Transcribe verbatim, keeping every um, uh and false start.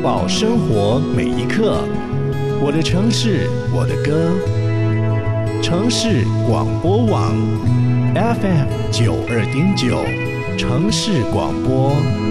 报生活每一刻。我的城市，我的歌。城市广播网 F M 九二点九，城市广播。